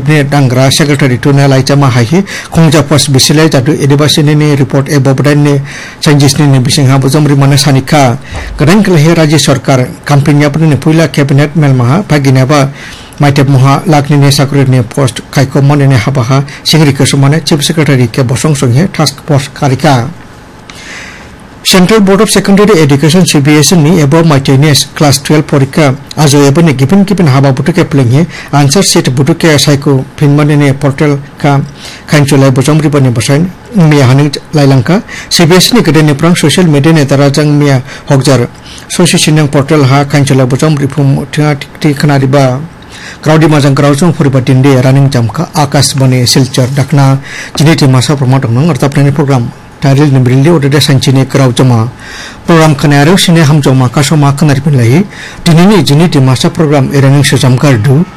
ने Dangra secretary to ने लाइचामा high खोंजा post बिसिले जादु एडिबासिनी ने रिपोर्ट ए बबदाइन ने चेंजेसनी ने बिसिंहा बुजमरि माने सानिका गदन कलहे राज्य सरकार कंपनी अपने पुइला कैबिनेट मेलमा भागिनाबा माइटेप महा लाखनी ने साकुरे ने पोस्ट खाइको मने ने हाबाहा सिंगरि कसुमाने चीफ सेक्रेटरी के बसंग संगे टास्क फोर्स कारिका central board of secondary education CBSE नि एबो माइटेनेस क्लास 12 परीक्षा आजो एबने गिबिन हाबा बुटुके प्लेंगे आंसर शीट बुटुके साइको फिनमाने ने पोर्टल का खानचुलाय बजमरि बने बसाइन मिया हानि लाइलांका सीबीएसई नि गदे नेप्रं सोशल मीडिया ने तराजंग मिया हकजार सोशल पोर्टल हा खानचुलाय बजमरि फुम थिया टिकटि खनारिबा क्राउडी माजं क्राउजों फरिबातिन दे रानिंग जामका आकाश बने सिलचर दखना जिनेति मासा प्रमोट नंग अर्थापनानि प्रोग्राम तारिल निब्रिलि ओदे सानचिने क्राउ जमा प्रोग्राम खनायारो सिने हमजमा कासमा खनारिपिन लाहि दिनैनि जिनेति मासा प्रोग्राम एरानिं सजामकार दु